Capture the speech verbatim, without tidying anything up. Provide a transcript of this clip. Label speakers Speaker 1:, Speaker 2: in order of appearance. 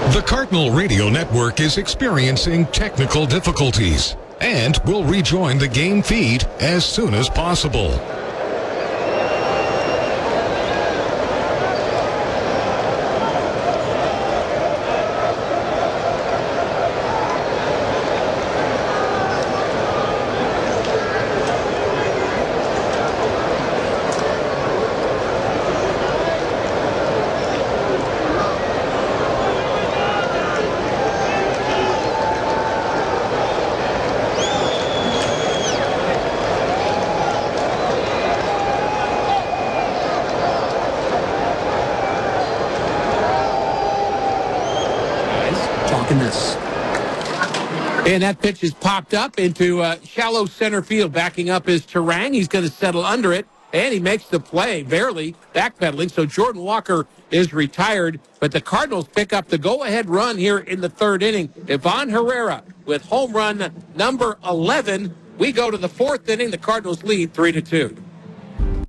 Speaker 1: The Cardinal Radio Network is experiencing technical difficulties and will rejoin the game feed as soon as possible.
Speaker 2: And that pitch is popped up into uh, shallow center field. Backing up is Turang. He's going to settle under it, and he makes the play, barely backpedaling. So Jordan Walker is retired, but the Cardinals pick up the go-ahead run here in the third inning. Ivan Herrera with home run number eleven. We go to the fourth inning. The Cardinals lead three to two.